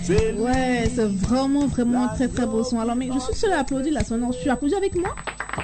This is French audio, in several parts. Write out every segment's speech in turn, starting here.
Ouais, c'est vraiment très très beau son. Alors, mais je suis seule à applaudir la semaine. Tu applaudis avec moi?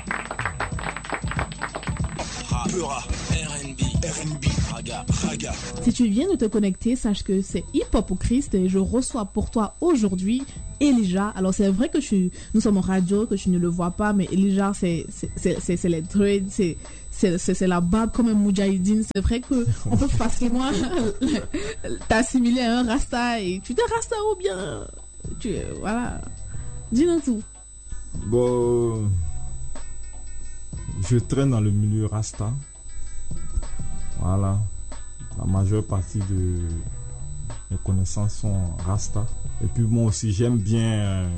Si tu viens de te connecter, sache que c'est Hip Hop au Christ et je reçois pour toi aujourd'hui Elijah. Alors c'est vrai que nous sommes en radio, que tu ne le vois pas, mais Elijah c'est les dreads, c'est la barbe comme un moudjahidine. C'est vrai que on peut facilement t'assimiler à un rasta et tu t'es rasta ou bien voilà. Dis-nous tout. Bon, je traîne dans le milieu rasta. Voilà. La majeure partie de mes connaissances sont rasta. Et puis moi aussi, j'aime bien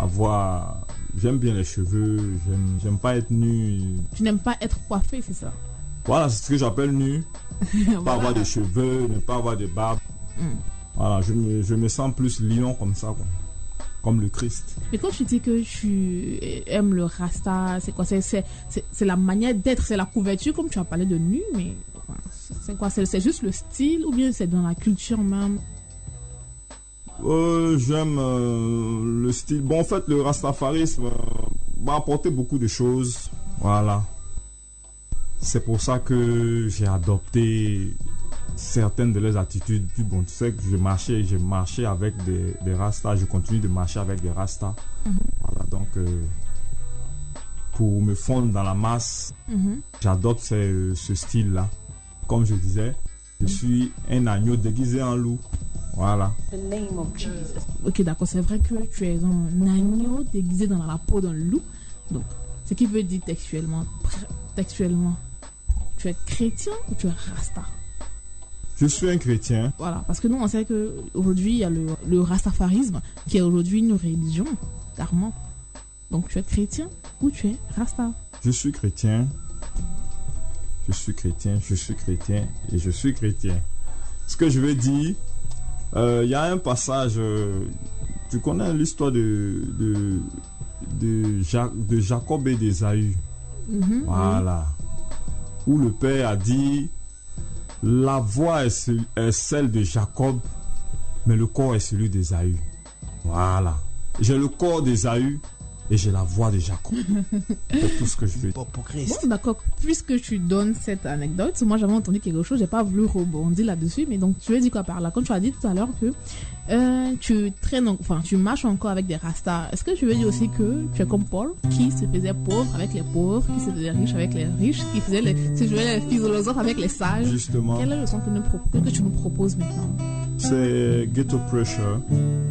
les cheveux. J'aime pas être nu. Tu n'aimes pas être coiffé, c'est ça? Voilà, c'est ce que j'appelle nu. Voilà. Pas avoir de cheveux, ne pas avoir de barbe. Voilà, je me sens plus lion comme ça, quoi. Comme le Christ. Mais quand tu dis que tu aimes le rasta, c'est quoi? C'est la manière d'être, c'est la couverture, comme tu as parlé de nu, mais c'est quoi? C'est juste le style ou bien c'est dans la culture même? J'aime le style. Bon, en fait, le rastafarisme m'a apporté beaucoup de choses. Voilà. C'est pour ça que j'ai adopté certaines de leurs attitudes. Puis bon, tu sais que j'ai marché avec des rastas. Je continue de marcher avec des rastas. Voilà, donc pour me fondre dans la masse, j'adopte ce style-là. Comme je disais, je suis un agneau déguisé en loup. Voilà. Ok, d'accord, c'est vrai que tu es un agneau déguisé dans la peau d'un loup. Donc, ce qui veut dire textuellement, tu es chrétien ou tu es rasta? Je suis un chrétien. Voilà, parce que nous, on sait qu'aujourd'hui, il y a le rastafarisme qui est aujourd'hui une religion, carrément. Donc, tu es chrétien ou tu es rasta? Je suis chrétien. Je suis chrétien et je suis chrétien. Ce que je veux dire, il y a un passage, tu connais l'histoire de Jacob et d'Ésaü. Voilà. Où le père a dit, la voix est celle de Jacob, mais le corps est celui d'Ésaü. Voilà. J'ai le corps d'Ésaü et j'ai la voix de Jacob. C'est tout ce que je veux dire. Bon, d'accord. Puisque tu donnes cette anecdote, moi j'avais entendu quelque chose, j'ai pas voulu rebondir là-dessus, mais donc tu veux dire quoi par là? Quand tu as dit tout à l'heure que tu marches encore avec des rastas, est-ce que tu veux dire aussi que tu es comme Paul, qui se faisait pauvre avec les pauvres, qui se faisait riche avec les riches, qui faisait les philosophes avec les sages? Justement. Quelle est la leçon que tu nous proposes maintenant? C'est Ghetto Pressure.